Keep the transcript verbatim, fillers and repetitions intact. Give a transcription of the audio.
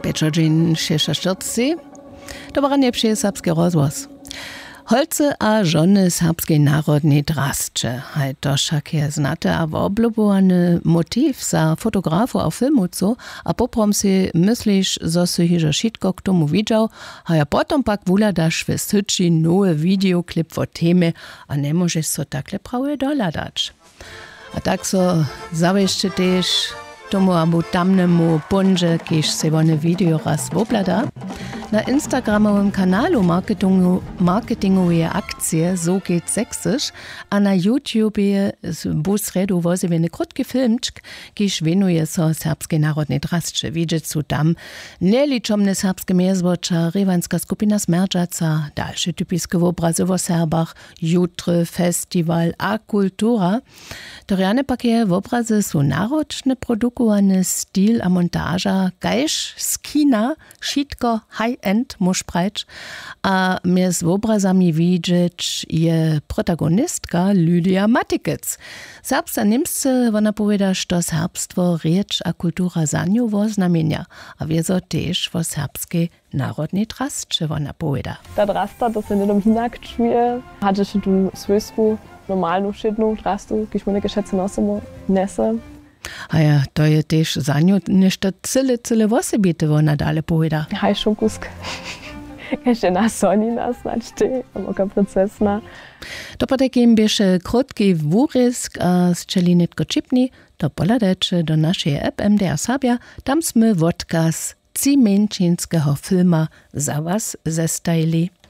Pečođin šešaštrci, dobranie psie serbski rozvoz. Holce a žony serbskiej narodnej drascze, haj to však je znate a oblubowany motiv za fotografu a filmucu, a poprom si myślisz, zo si hižo šitko k tomu widział, a ja potom pak wuladaš v syči nowy videoklip o teme, a ne możeš so takle prawie doladać. A tak so zawieszczy też tomu abu tamnemu ponže, kiž se one video raz woblada. Na Instagramowym kanalu marketingu, marketinguje akcje So geht Sächsisch, a na YouTube bu sredu wozivene krótki filmčk, kiž venuje so serbskiej narodnej drasče. Widzieć su tam neliczomne serbskie miezwoča, rivanska skupina Smerdžaca, dalsze typiske obrazy vo Serbach, jutry, festival a kultura. Toriane pak je obrazy su narodne produkovane stil a montaža, kajž z kina, šitko, high-end, muž preč, a mnie z obrazami widzieć je protagonistka Lydia Matikec. Serbscy Niemcy, ona powiada, że serbstwo, riecz a kultura za nią woznamienia, a wieso też wo serbskiej narodnej drascze, ona powiada. Ta drasta, to se nie hinak czuje, hatte się tu swojsku, normalną szydną drastu, kiż mu nie geschätze nosimo, nese. A ja, to je też za nią nešto cyle, cyle wosebite, ona dalej powiada. Haj šokusk. Jeszcze na sonina znaczy, moka procesna. To potakim bieše krótki wórysk, a z czelinitko čipni, to poladeče do naszej app M D R Sabia, tam sme vodkaz cimenčinského filma za was zestajili.